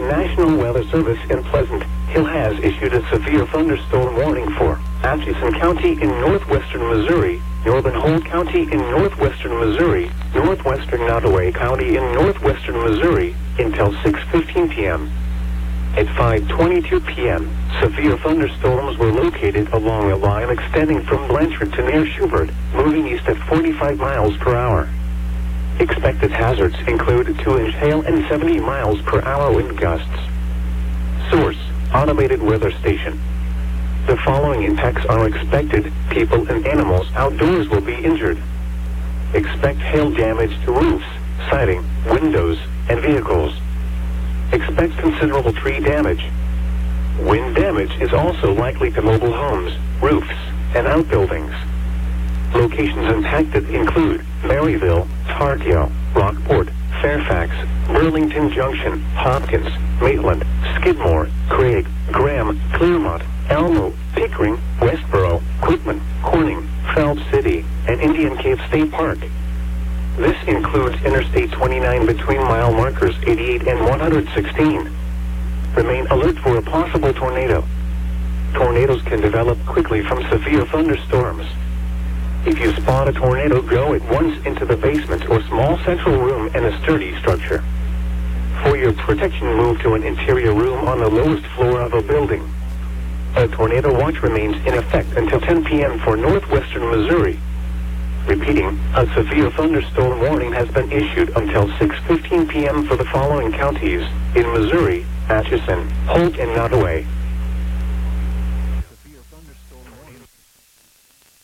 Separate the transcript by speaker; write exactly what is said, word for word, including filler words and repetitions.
Speaker 1: National Weather Service in Pleasant Hill has issued a severe thunderstorm warning for Atchison County in northwestern Missouri, Northern Holt County in northwestern Missouri, northwestern Nottoway County in northwestern Missouri, until six fifteen p m At five twenty-two p m, severe thunderstorms were located along a line extending from Blanchard to near Schubert, moving east at forty-five miles per hour. Expected hazards include two-inch hail and seventy miles per hour wind gusts. Source: Automated Weather Station. The following impacts are expected. People and animals outdoors will be injured. Expect hail damage to roofs, siding, windows, and vehicles. Expect considerable tree damage. Wind damage is also likely to mobile homes, roofs, and outbuildings. Locations impacted include Maryville, Tarkio, Rockport, Fairfax, Burlington Junction, Hopkins, Maitland, Skidmore, Craig, Graham, Clearmont, Elmo, Pickering, Westboro, Quitman, Corning, Phelps City, and Indian Cave State Park. This includes Interstate twenty-nine between mile markers eighty-eight and one hundred sixteen. Remain alert for a possible tornado. Tornadoes can develop quickly from severe thunderstorms. If you spot a tornado, go at once into the basement or small central room in a sturdy structure. For your protection, move to an interior room on the lowest floor of a building. A tornado watch remains in effect until ten p m for northwestern Missouri. Repeating, a severe thunderstorm warning has been issued until six fifteen p m for the following counties in Missouri: Atchison, Holt, and Nottoway.